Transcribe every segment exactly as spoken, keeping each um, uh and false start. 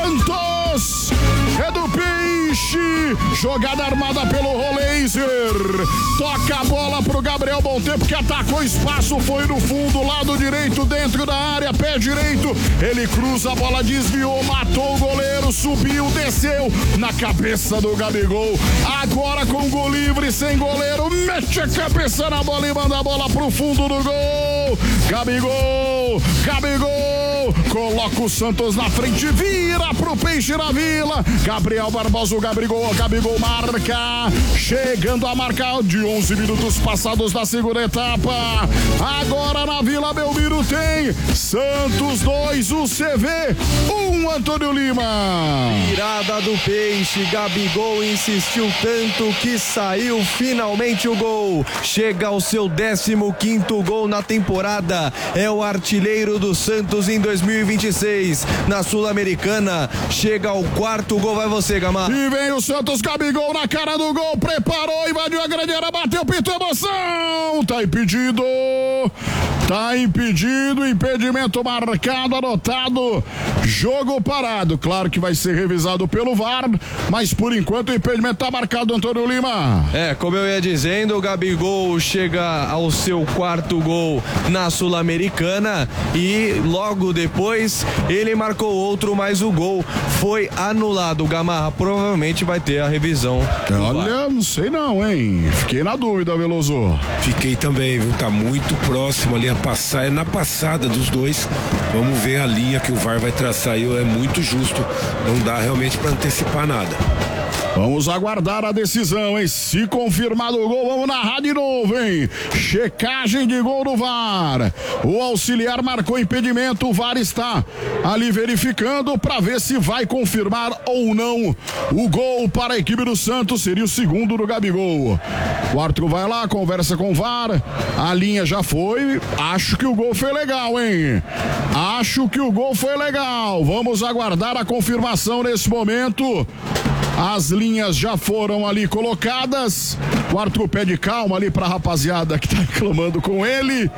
Santos. É do Peixe. Jogada armada pelo Roleiser. Toca a bola pro Gabriel Montempo, que atacou espaço, foi no fundo, lado direito, dentro da área, pé direito. Ele cruza a bola, desviou, matou o goleiro, subiu, desceu na cabeça do Gabigol. Agora com gol livre, sem goleiro, mete a cabeça na bola e manda a bola pro fundo do gol. Gabigol, Gabigol, coloca o Santos na frente, vira pro Peixe na Vila. Gabriel Barbosa, o Gabigol, Gabigol marca, chegando a marcar de onze minutos passados da segunda etapa. Agora na Vila Belmiro tem Santos dois, o C V um, Antônio Lima. Virada do Peixe, Gabigol insistiu tanto que saiu finalmente o gol. Chega ao seu décimo quinto gol na temporada. É o artilheiro do Santos em dois mil e vinte e seis. Na Sul-Americana, chega ao quarto gol. Vai você, Gamar. E vem o Santos, Gabigol na cara do gol, preparou, invadiu a grande área, bateu, pintou, emoção. Tá impedido. Tá impedido, impedimento marcado, anotado, jogo parado. Claro que vai ser revisado pelo V A R, mas por enquanto o impedimento tá marcado, Antônio Lima. É, como eu ia dizendo, o Gabigol chega ao seu quarto gol na Sul-Americana e logo depois ele marcou outro, mas o gol foi anulado. O Gamarra provavelmente vai ter a revisão. Olha, não sei não, hein? Fiquei na dúvida, Veloso. Fiquei também, viu? Tá muito próximo ali a passar, é na passada dos dois. Vamos ver a linha que o V A R vai traçar aí, é muito justo. Não dá realmente para antecipar nada. Vamos aguardar a decisão, hein? Se confirmado o gol, vamos narrar de novo, hein? Checagem de gol do V A R. O auxiliar marcou impedimento, o V A R está ali verificando para ver se vai confirmar ou não o gol para a equipe do Santos. Seria o segundo do Gabigol. O árbitro vai lá, conversa com o V A R. A linha já foi. Acho que o gol foi legal, hein? Acho que o gol foi legal. Vamos aguardar a confirmação nesse momento. As linhas já foram ali colocadas. O árbitro pede calma ali pra rapaziada que tá reclamando com ele.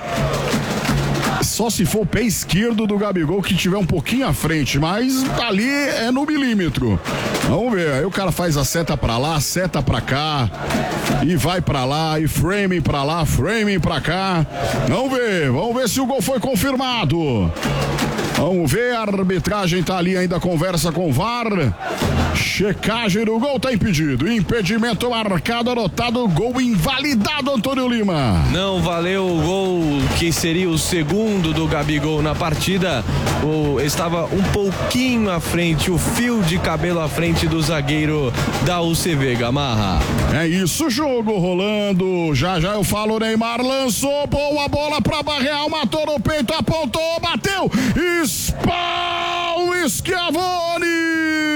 Só se for o pé esquerdo do Gabigol que tiver um pouquinho à frente, mas ali é no milímetro. Vamos ver, aí o cara faz a seta pra lá, seta pra cá, e vai pra lá, e framing pra lá, framing pra cá. Vamos ver, vamos ver se o gol foi confirmado. Vamos ver, a arbitragem tá ali, ainda conversa com o V A R. Checagem do gol, tá impedido. Impedimento marcado, anotado, gol invalidado, Antônio Lima. Não valeu o gol que seria o segundo do Gabigol na partida. O, estava um pouquinho à frente, o fio de cabelo à frente do zagueiro da U C V, Gamarra. É isso, jogo rolando. Já já eu falo, Neymar lançou, boa bola pra Barreal, matou no peito, apontou, bateu. Spawn Schiavone.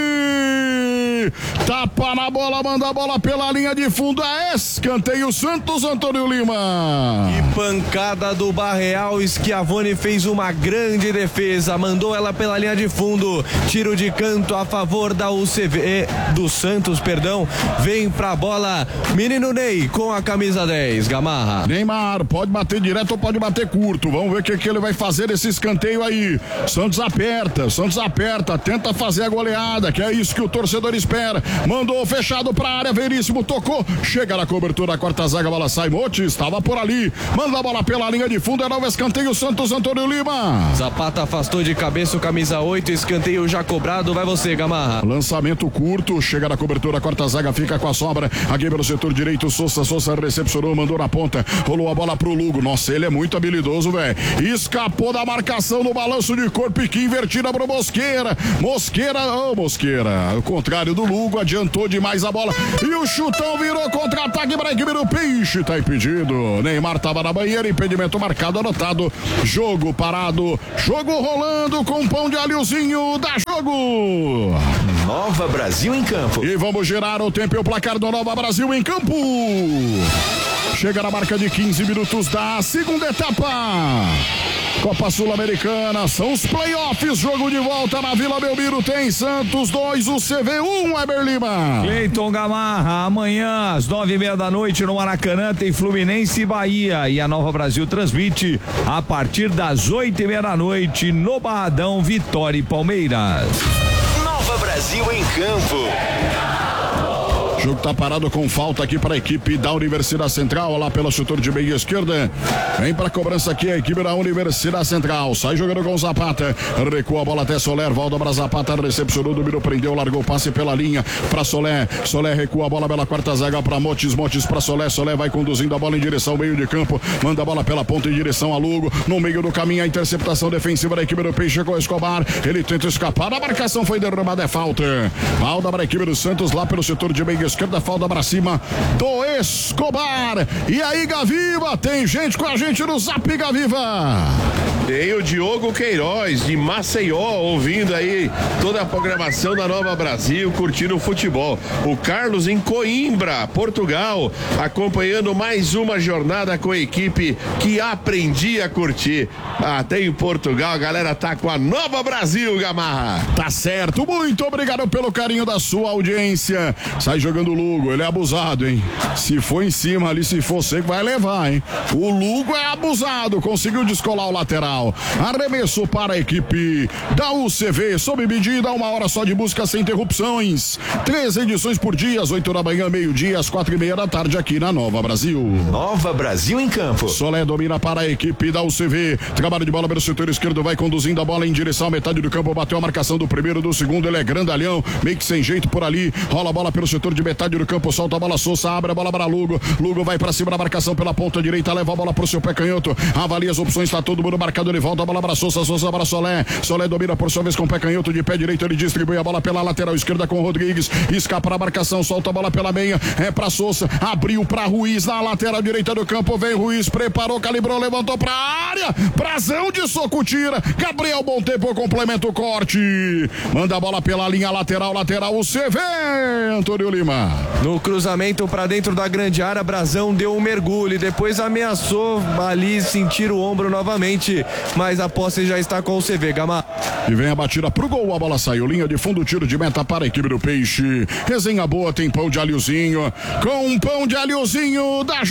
Tapa na bola, manda a bola pela linha de fundo, é escanteio Santos, Antônio Lima. E pancada do Barreal, Schiavone fez uma grande defesa, mandou ela pela linha de fundo, tiro de canto a favor da U C V, do Santos, perdão, vem pra bola, menino Ney com a camisa dez, Gamarra. Neymar, pode bater direto ou pode bater curto, vamos ver o que, que ele vai fazer nesse escanteio aí. Santos aperta, Santos aperta, tenta fazer a goleada, que é isso que o torcedor espera. Mandou fechado pra área, Veríssimo tocou, chega na cobertura, a quarta zaga, a bola sai, Motti estava por ali, manda a bola pela linha de fundo, é novo escanteio Santos, Antônio Lima. Zapata afastou de cabeça o camisa oito, escanteio já cobrado, vai você, Gamarra. Lançamento curto, chega na cobertura, a quarta zaga fica com a sobra, aqui pelo setor direito, Sousa, Sousa recepcionou, mandou na ponta, rolou a bola pro Lugo, nossa, ele é muito habilidoso, velho, escapou da marcação no balanço de corpo e que invertida pro Mosqueira, Mosqueira, ô oh, Mosqueira, ao contrário do Lugo, adiantou demais a bola e o chutão virou contra-ataque para a equipe do Peixe, tá impedido. Neymar tava na banheira, impedimento marcado, anotado, jogo parado, jogo rolando com pão de alhozinho, dá jogo. Nova Brasil em campo. E vamos girar o tempo e o placar do Nova Brasil em campo. Chega na marca de quinze minutos da segunda etapa. Copa Sul-Americana, são os playoffs, jogo de volta na Vila Belmiro, tem Santos dois, o C V um, Weber Lima. Cleiton Gamarra, amanhã às nove e meia da noite no Maracanã tem Fluminense e Bahia, e a Nova Brasil transmite a partir das oito e meia da noite no Barradão, Vitória e Palmeiras. Nova Brasil em campo. O jogo tá parado com falta aqui para a equipe da Universidade Central, lá pelo setor de meia esquerda. Vem para cobrança aqui a equipe da Universidade Central. Sai jogando com Zapata. Recua a bola até Soler. Volta para Zapata. Recepcionou, dominou, prendeu, largou o passe pela linha para Soler. Soler recua a bola pela quarta zaga para Motes. Motes para Soler. Soler vai conduzindo a bola em direção ao meio de campo. Manda a bola pela ponta em direção a Lugo. No meio do caminho, a interceptação defensiva da equipe do Peixe com Escobar. Ele tenta escapar. A marcação foi derrubada. É falta. Falta para a equipe do Santos lá pelo setor de meia esquerda, falta pra cima do Escobar. E aí, Gaviva, tem gente com a gente no Zap, Gaviva. Tem o Diogo Queiroz de Maceió ouvindo aí toda a programação da Nova Brasil, curtindo o futebol. O Carlos em Coimbra, Portugal, acompanhando mais uma jornada com a equipe que aprendi a curtir. Até em Portugal, a galera tá com a Nova Brasil, Gamarra. Tá certo, muito obrigado pelo carinho da sua audiência. Sai jogando o Lugo, ele é abusado, hein? Se for em cima ali, se for seco, vai levar, hein? O Lugo é abusado, conseguiu descolar o lateral. Arremesso para a equipe da U C V, sob medida, uma hora só de busca sem interrupções. Três edições por dia, às oito da manhã, meio-dia, às quatro e meia da tarde, aqui na Nova Brasil. Nova Brasil em campo. Solé domina para a equipe da U C V. Trabalho de bola pelo setor esquerdo, vai conduzindo a bola em direção à metade do campo. Bateu a marcação do primeiro, do segundo, ele é grandalhão, meio que sem jeito por ali. Rola a bola pelo setor de metade do campo, solta a bola, Souza, abre a bola para Lugo. Lugo vai para cima da marcação pela ponta direita, leva a bola pro seu pé canhoto. Avalia as opções, tá todo mundo marcado. Ele volta a bola para Souza, Souza para Solé. Solé domina por sua vez com o pé canhoto de pé direito. Ele distribui a bola pela lateral esquerda com o Rodrigues. Escapa na marcação, solta a bola pela meia. É para Souza, abriu para Ruiz na lateral direita do campo. Vem Ruiz, preparou, calibrou, levantou para a área. Brasão de soco, tira. Gabriel Montempo complementa o corte. Manda a bola pela linha lateral, lateral U C V. Antônio Lima. No cruzamento para dentro da grande área, Brasão deu um mergulho e depois ameaçou ali sentir o ombro novamente, mas a posse já está com o C V, Gama. E vem a batida pro gol, a bola saiu, linha de fundo, tiro de meta para a equipe do Peixe. Resenha boa, tem pão de alhozinho, com um pão de alhozinho, dá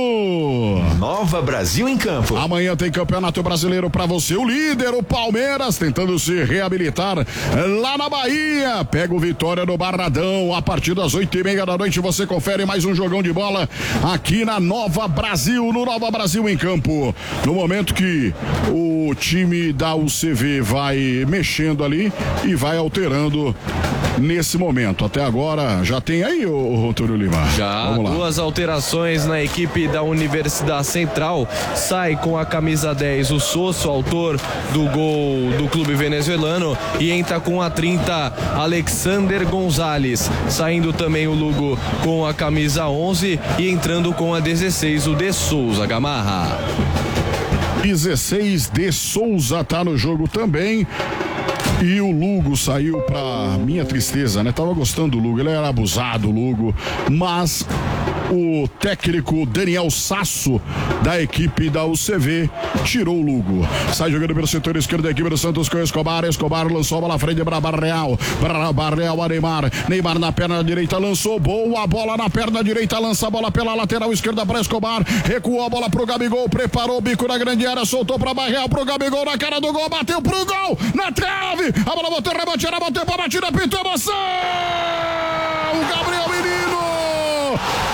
jogo. Nova Brasil em campo. Amanhã tem Campeonato Brasileiro para você, o líder, o Palmeiras, tentando se reabilitar lá na Bahia. Pega o Vitória no Barradão, a partir das oito e meia da noite você confere mais um jogão de bola aqui na Nova Brasil, no Nova Brasil em campo. No momento que o time da U C V vai mexendo ali e vai alterando nesse momento. Até agora já tem aí, o Antônio Lima. Já duas alterações na equipe da Universidade Central. Sai com a camisa dez o Sosso, autor do gol do clube venezuelano, e entra com a trinta Alexander Gonzalez. Saindo também o Lugo com a camisa onze e entrando com a dezesseis o De Souza, Gamarra. dezesseis de Souza tá no jogo também. E o Lugo saiu, pra minha tristeza, né? Tava gostando do Lugo, ele era abusado, o Lugo, mas o técnico Daniel Sasso, da equipe da U C V, tirou o Lugo. Sai jogando pelo setor esquerdo da equipe do Santos com o Escobar. Escobar lançou a bola à frente para Barreal. Barreal a Neymar. Neymar na perna direita lançou. Boa bola na perna direita. Lança a bola pela lateral esquerda para Escobar. Recuou a bola pro Gabigol. Preparou o bico na grande área. Soltou para Barreal. Pro Gabigol na cara do gol. Bateu pro gol. Na trave. A bola botou, rebatida, bateu para batida. Pintou emoção. O Gabriel Menino.